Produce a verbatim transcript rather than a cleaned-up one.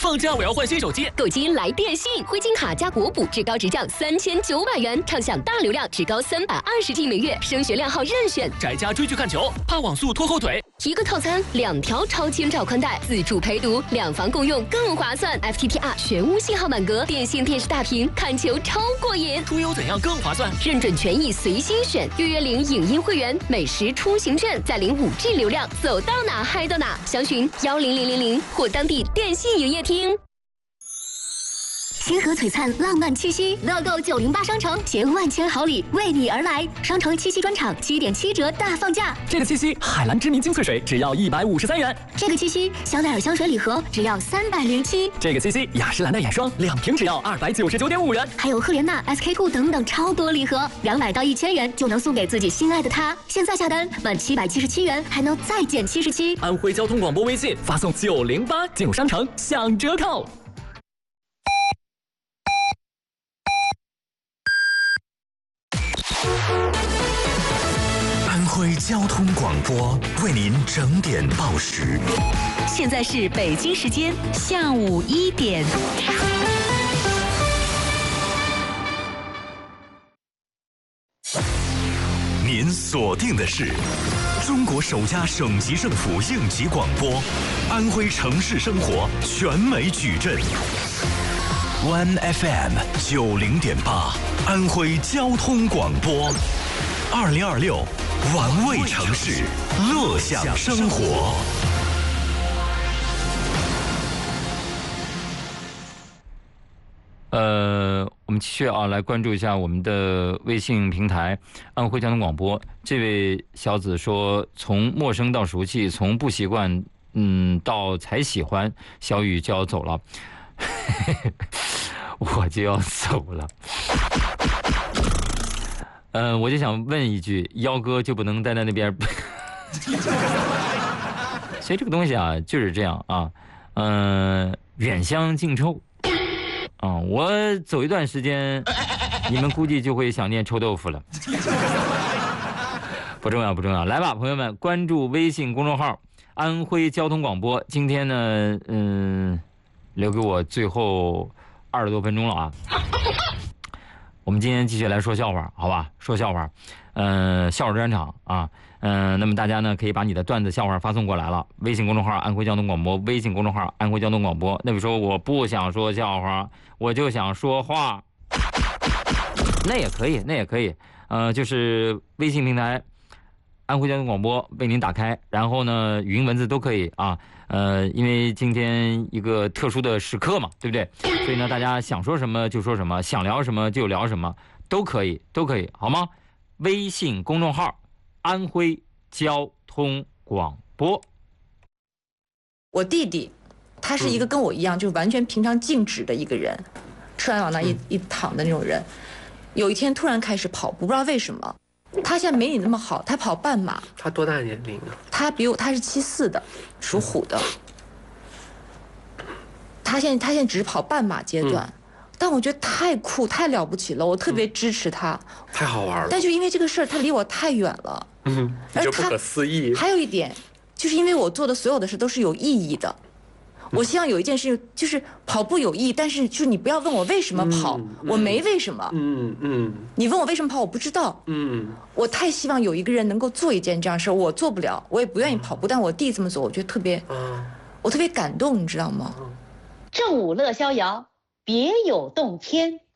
放假我要换新手机， 购机来电信，汇金卡加国补，至高直降三千九百元，畅享大流量，至高三百二十 G 每月，升学靓号任选。 宅家追剧看球，怕网速拖后腿。 一个套餐，两条超千兆宽带，自助陪读，两房共用更划算。F T T R 全屋信号满格，电信电视大屏，看球超过瘾。 出游怎样更划算？ 认准权益随心选，预约领影音会员，美食出行券，再领五 G 流量，走到哪嗨到哪。详询幺零零零零或当地电信营业厅。星河璀璨浪漫七夕，乐购九零八商城携万千好礼为你而来。商城七夕专场七点七折大放价。 这个七夕，海蓝知名精粹水只要一百五十三元。 这个七夕，香奈儿香水礼盒只要三百零七。 这个七夕，雅诗兰黛眼霜两瓶只要二百九十九点五元。 还有赫莲娜、S K two 等等超多礼盒，两百到一千元就能送给自己心爱的他。现在下单满七百七十七元还能再减七十七。 安徽交通广播微信发送九零八进入商城享折扣。 安徽交通广播为您整点报时。 现在是北京时间下午一点。 您锁定的是中国首家省级政府应急广播，安徽城市生活全美矩阵。One F M 九零点八，安徽交通广播，二零二六，玩味城市，乐享生活。 呃，我们继续啊，来关注一下我们的微信平台安徽交通广播。这位小子说，从陌生到熟悉，从不习惯，嗯，到才喜欢，小雨就要走了。我就要走了，呃，我就想问一句，幺哥就不能待在那边？所以这个东西啊，就是这样啊，嗯、呃，远香近臭啊、嗯，我走一段时间，你们估计就会想念臭豆腐了。不重要，不重要，来吧，朋友们，关注微信公众号“安徽交通广播”。今天呢，嗯。留给我最后二十多分钟了啊！我们今天继续来说笑话，好吧？说笑话，呃，笑话专场啊，嗯、呃，那么大家呢可以把你的段子、笑话发送过来了。微信公众号“安徽交通广播”，微信公众号“安徽交通广播”。那比如说我不想说笑话，我就想说话，那也可以，那也可以。呃，就是微信平台“安徽交通广播”为您打开，然后呢，语音文字都可以啊。呃，因为今天一个特殊的时刻嘛，对不对？所以呢，大家想说什么就说什么，想聊什么就聊什么，都可以，都可以，好吗？微信公众号“安徽交通广播”。 我弟弟，他是一个跟我一样，就完全平常静止的一个人，吃完往那一一躺的那种人。有一天突然开始跑步，不知道为什么。他现在没你那么好，他跑半马。 他多大年龄啊？ 他比我，他是七四的，属虎的。他现在他现在只是跑半马阶段，嗯、但我觉得太酷太了不起了，我特别支持他。 嗯、太好玩了。 但就因为这个事儿，他离我太远了。 嗯，你就不可思议。 还有一点，就是因为我做的所有的事都是有意义的。我希望有一件事，就是跑步有意义，但是就是你不要问我为什么跑，嗯嗯、我没为什么。嗯嗯。你问我为什么跑，我不知道。嗯。我太希望有一个人能够做一件这样的事，我做不了，我也不愿意跑步，嗯、但我弟这么做，我觉得特别，嗯、我特别感动，你知道吗？ 正午乐逍遥，别有洞天。